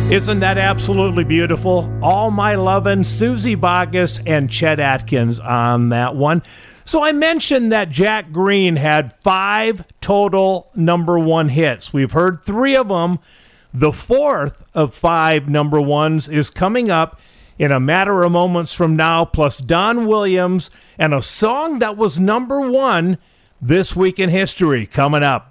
Isn't that absolutely beautiful? All My Lovin', Susie Boggess and Chet Atkins on that one. So I mentioned that Jack Green had 5 total number 1 hits. We've heard 3 of them. The 4th of 5 number 1s is coming up in a matter of moments from now, plus Don Williams and a song that was number 1 this week in history coming up.